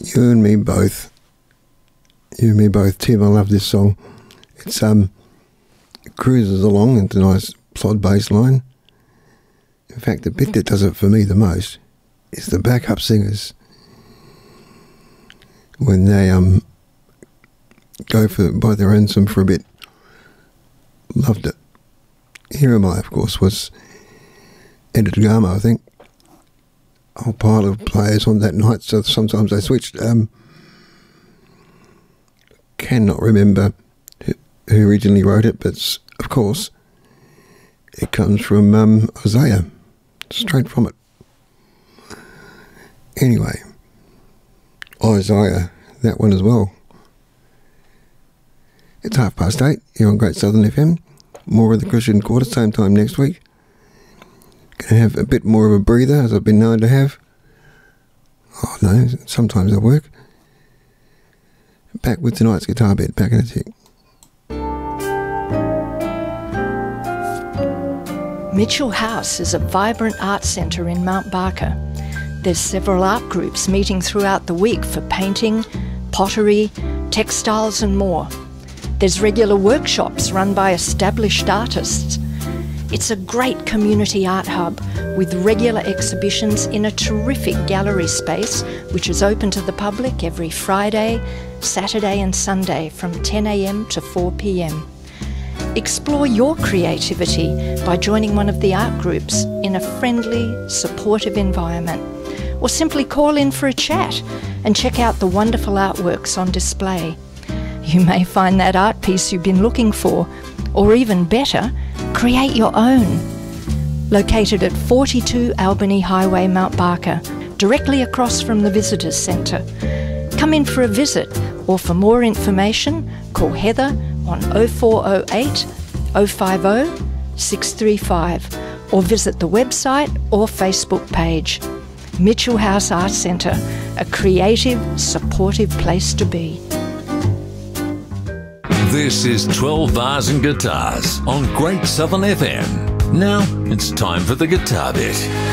You and me both. You and me both, Tim. I love this song. It's cruises along into nice plod bass line. In fact, the bit that does it for me the most is the backup singers when they go by their ensign for a bit. Loved it. Here Am I, of course, was Ed Gamo, I think. A whole pile of players on that night, so sometimes they switched. Cannot remember who originally wrote it, but of course it comes from Isaiah, straight from it. Anyway, Isaiah, that one as well. It's 8:30 here on Great Southern FM. More of the Christian Quarter, same time next week. Gonna have a bit more of a breather, as I've been known to have. Oh no, sometimes I work. Back with tonight's guitar bit, back in a tick. Mitchell House is a vibrant art centre in Mount Barker. There's several art groups meeting throughout the week for painting, pottery, textiles and more. There's regular workshops run by established artists. It's a great community art hub with regular exhibitions in a terrific gallery space which is open to the public every Friday, Saturday and Sunday from 10 a.m. to 4 p.m. Explore your creativity by joining one of the art groups in a friendly, supportive environment, or simply call in for a chat and check out the wonderful artworks on display. You may find that art piece you've been looking for, or even better, create your own. Located at 42 Albany Highway, Mount Barker, directly across from the Visitors Centre. Come in for a visit, or for more information, call Heather on 0408 050 635, or visit the website or Facebook page. Mitchell House Art Centre, a creative, supportive place to be. This is 12 Bars and Guitars on Great Southern FM. Now it's time for the guitar bit.